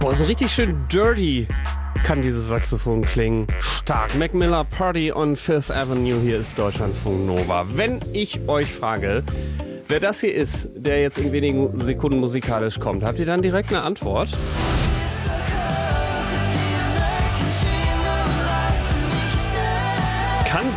Boah, so richtig schön dirty kann dieses Saxophon klingen. Stark. Mac Miller, Party on Fifth Avenue. Hier ist Deutschlandfunk Nova. Wenn ich euch frage, wer das hier ist, der jetzt in wenigen Sekunden musikalisch kommt, habt ihr dann direkt eine Antwort? Kann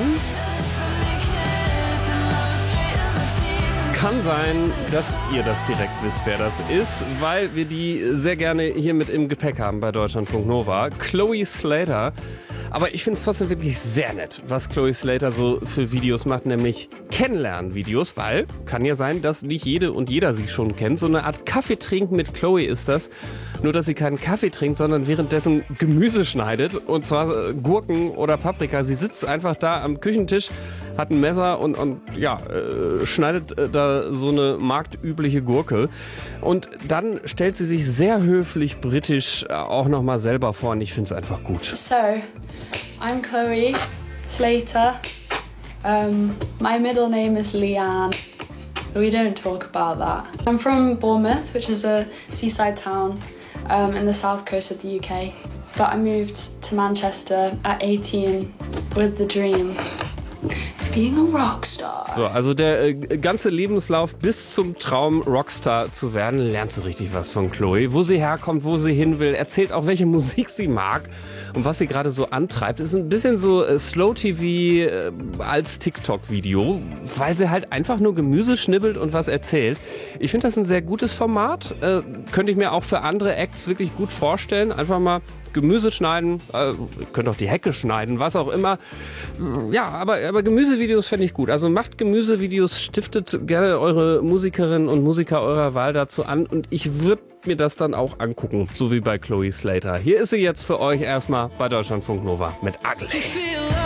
sein, dass ihr das direkt wisst, wer das ist, weil wir die sehr gerne hier mit im Gepäck haben bei Deutschlandfunk Nova. Chloe Slater. Aber ich finde es trotzdem wirklich sehr nett, was Chloe Slater so für Videos macht, nämlich Kennenlernen-Videos, weil kann ja sein, dass nicht jede und jeder sie schon kennt. So eine Art Kaffee trinken mit Chloe ist das. Nur, dass sie keinen Kaffee trinkt, sondern währenddessen Gemüse schneidet. Und zwar Gurken oder Paprika. Sie sitzt einfach da am Küchentisch, hat ein Messer und schneidet da so eine marktübliche Gurke. Und dann stellt sie sich sehr höflich britisch auch nochmal selber vor und ich finde es einfach gut. So, I'm Chloe Slater. My middle name is Leanne. We don't talk about that. I'm from Bournemouth, which is a seaside town in the south coast of the UK. But I moved to Manchester at 18 with the dream. Being a Rockstar. So, also der ganze Lebenslauf bis zum Traum, Rockstar zu werden, lernst du richtig was von Chloe. Wo sie herkommt, wo sie hin will, erzählt auch, welche Musik sie mag und was sie gerade so antreibt. Ist ein bisschen so Slow-TV als TikTok-Video, weil sie halt einfach nur Gemüse schnibbelt und was erzählt. Ich finde das ein sehr gutes Format. Könnte ich mir auch für andere Acts wirklich gut vorstellen. Einfach mal Gemüse schneiden, könnt auch die Hecke schneiden, was auch immer. Ja, aber Gemüsevideos fände ich gut. Also macht Gemüsevideos, stiftet gerne eure Musikerinnen und Musiker eurer Wahl dazu an und ich würde mir das dann auch angucken, so wie bei Chloe Slater. Hier ist sie jetzt für euch erstmal bei Deutschlandfunk Nova mit Ugly.